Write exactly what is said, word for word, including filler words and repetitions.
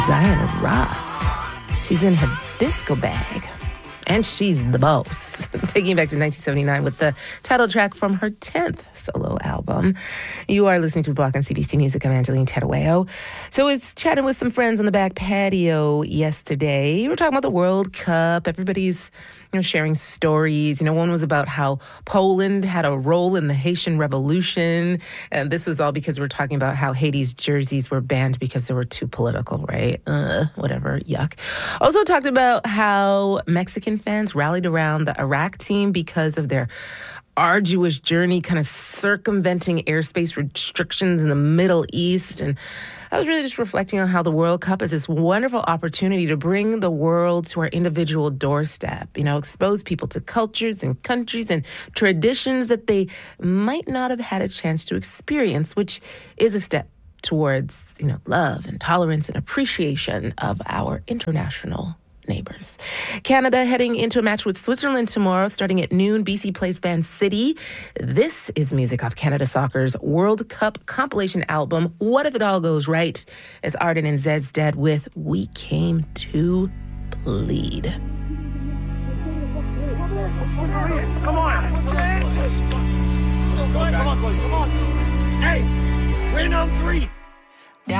Diana Ross. She's in her disco bag. And she's the boss. Taking you back to nineteen seventy-nine with the title track from her tenth solo album. You are listening to the Block on C B C Music. I'm Angeline Tadaweo. So I was chatting with some friends on the back patio yesterday. We were talking about the World Cup. Everybody's, you know, sharing stories. You know, one was about how Poland had a role in the Haitian Revolution. And this was all because we were talking about how Haiti's jerseys were banned because they were too political, right? Uh, whatever, yuck. Also talked about how Mexican fans rallied around the Iraq team because of their arduous journey kind of circumventing airspace restrictions in the Middle East. And I was really just reflecting on how the World Cup is this wonderful opportunity to bring the world to our individual doorstep, you know, expose people to cultures and countries and traditions that they might not have had a chance to experience, which is a step towards, you know, love and tolerance and appreciation of our international neighbors. Canada heading into a match with Switzerland tomorrow, starting at noon. B C plays Van City. This is music off Canada Soccer's World Cup compilation album, What If It All Goes Right? It's Arden and Zed's Dead with We Came to Bleed. Come on. Come on, come on, come on. Hey, win on three.